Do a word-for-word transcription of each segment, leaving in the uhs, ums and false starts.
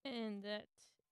And that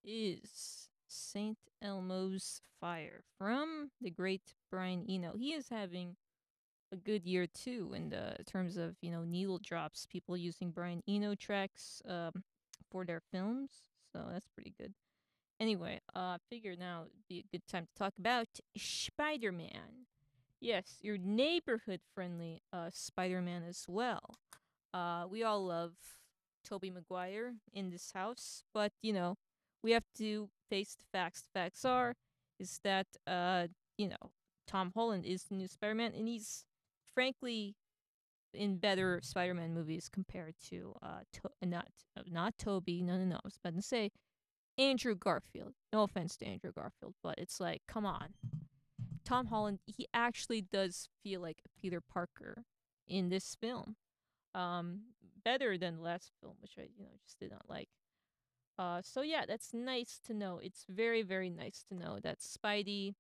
is Saint Elmo's Fire from the great Brian Eno. He is having a good year too in the terms of, you know, needle drops, people using Brian Eno tracks um, for their films. So that's pretty good. Anyway, uh, I figure now would be a good time to talk about Spider Man. Yes, your neighborhood friendly uh, Spider Man as well. Uh, we all love Toby Maguire in this house, but you know, we have to face the facts. The facts are is that uh, you know, Tom Holland is the new Spider-Man, and he's frankly in better Spider-Man movies compared to uh, to- not uh, not Toby. No, no, no. I was about to say Andrew Garfield. No offense to Andrew Garfield, but it's like, come on, Tom Holland. He actually does feel like Peter Parker in this film, um, better than the last film, which I you know just did not like. Uh, so yeah, that's nice to know. It's very very nice to know that Spidey,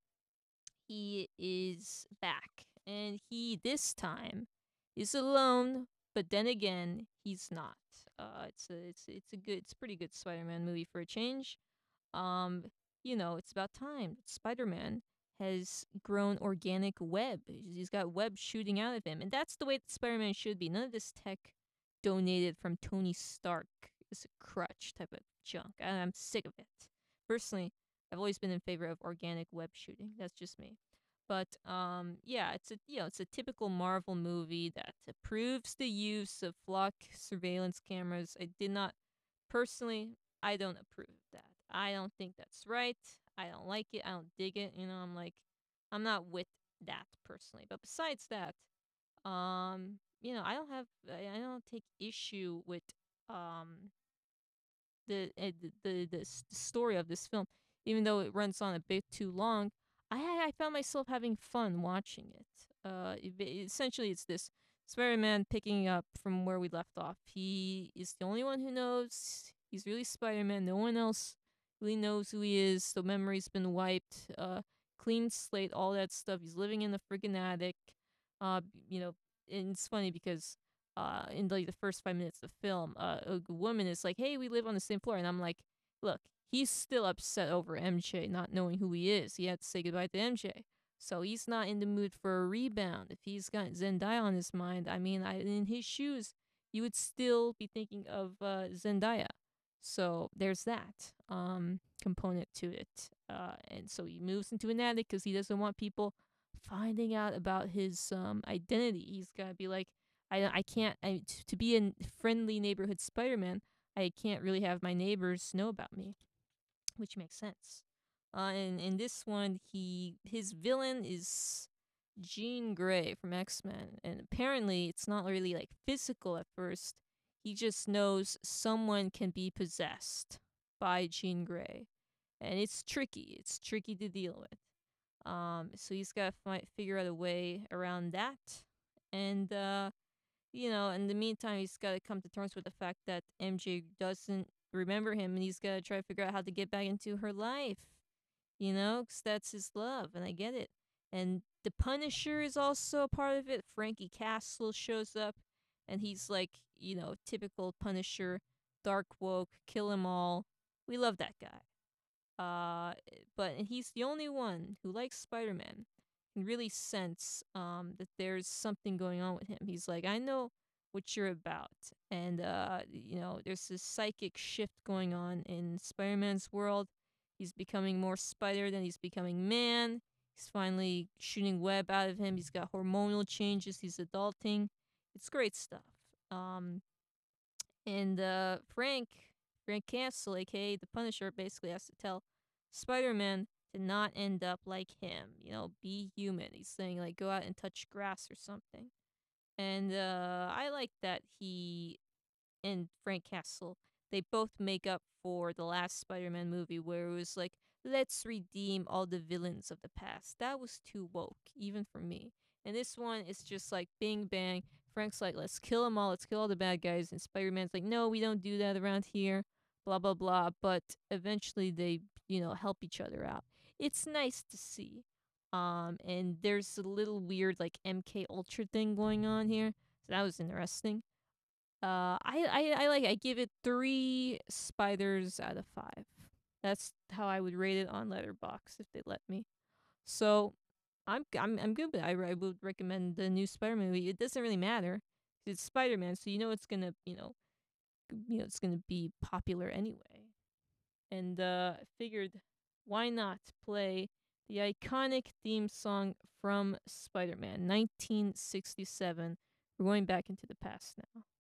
he is back, and he this time is alone. But then again, he's not. Uh, it's a it's it's a good it's a pretty good Spider-Man movie for a change. Um, you know, it's about time that Spider-Man has grown organic web. He's got web shooting out of him, and that's the way that Spider-Man should be. None of this tech donated from Tony Stark is a crutch type of junk. I, I'm sick of it. Personally, I've always been in favor of organic web shooting. That's just me. But um, yeah, it's a you know it's a typical Marvel movie that approves the use of flock surveillance cameras. I did not personally. I don't approve of that. I don't think that's right. I don't like it. I don't dig it. You know, I'm like, I'm not with that personally. But besides that, um, you know, I don't have, I I don't take issue with um the uh, the the, the s- story of this film, even though it runs on a bit too long. I I found myself having fun watching it. Uh, it, essentially, it's this Spider-Man picking up from where we left off. He is the only one who knows he's really Spider-Man. No one else really knows who he is. The memory's been wiped. Uh, clean slate, all that stuff. He's living in the freaking attic. Uh, you know, and it's funny because uh, in like the first five minutes of the film, uh, a woman is like, "Hey, we live on the same floor," and I'm like, "Look, he's still upset over M J not knowing who he is. He had to say goodbye to M J, so he's not in the mood for a rebound. If he's got Zendaya on his mind, I mean, I, in his shoes, you would still be thinking of uh, Zendaya. So there's that um, component to it, uh, and so he moves into an attic because he doesn't want people finding out about his um, identity. He's gotta be like, I I can't I, t- to be a friendly neighborhood Spider-Man. I can't really have my neighbors know about me, which makes sense. Uh, and in this one, he his villain is Jean Grey from X Men, and apparently it's not really like physical at first. He just knows someone can be possessed by Jean Grey, and it's tricky. It's tricky to deal with. Um, so he's got to fi- figure out a way around that, and uh, you know, in the meantime, he's got to come to terms with the fact that M J doesn't remember him, and he's got to try to figure out how to get back into her life. You know, 'cause that's his love, and I get it. And the Punisher is also a part of it. Frankie Castle shows up, and he's like, you know, typical Punisher, dark woke, kill 'em all. We love that guy. Uh, but he's the only one who likes Spider Man can really sense um that there's something going on with him. He's like, I know what you're about, and uh, you know, there's this psychic shift going on in Spider Man's world. He's becoming more spider than he's becoming man. He's finally shooting web out of him. He's got hormonal changes. He's adulting. It's great stuff. Um, and uh, Frank, Frank Castle, aka the Punisher, basically has to tell Spider-Man to not end up like him. You know, be human. He's saying like go out and touch grass or something. And uh, I like that he and Frank Castle, they both make up for the last Spider-Man movie where it was like, let's redeem all the villains of the past. That was too woke, even for me. And this one is just like bing bang. Frank's like, let's kill them all, let's kill all the bad guys. And Spider-Man's like, no, we don't do that around here, blah, blah, blah. But eventually they, you know, help each other out. It's nice to see. Um, and there's a little weird like M K Ultra thing going on here. So that was interesting. Uh, I, I I like I give it three spiders out of five. That's how I would rate it on Letterbox if they let me. So I'm I'm I'm good. With it. I I would recommend the new Spider Man movie. It doesn't really matter. It's Spider Man, so you know it's gonna you know you know it's gonna be popular anyway. And uh, I figured, why not play the iconic theme song from Spider Man, nineteen sixty-seven. We're going back into the past now.